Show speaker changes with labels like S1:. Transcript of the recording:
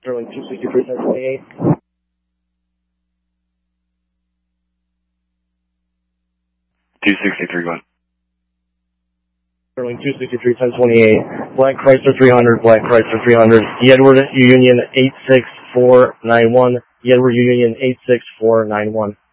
S1: Sterling 263, 1028. Sterling 263, 1028. Black Chrysler 300, Black Chrysler 300. Edward Union 86491. Edward Union 86491.